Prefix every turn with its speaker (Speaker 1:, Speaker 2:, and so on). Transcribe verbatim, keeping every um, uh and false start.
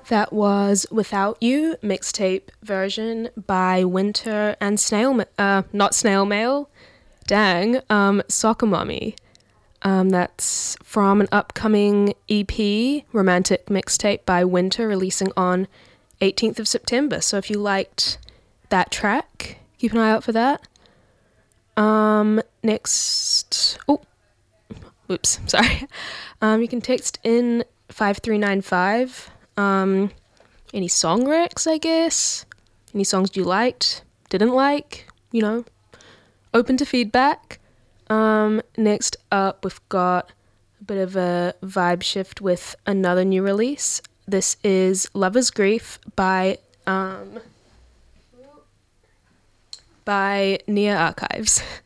Speaker 1: That was Without You mixtape version by Winter and Snail, Ma- uh, not Snail Mail, dang, um, Soccer Mommy. Um, that's from an upcoming E P, Romantic Mixtape by Winter, releasing on eighteenth of September. So if you liked that track, keep an eye out for that. Um, next, oh, whoops, sorry. Um, you can text in five three nine five. Um, any song recs, I guess. Any songs you liked, didn't like, you know, open to feedback. Um, next up, we've got a bit of a vibe shift with another new release. This is Lover's Grief by, um, by Nia Archives.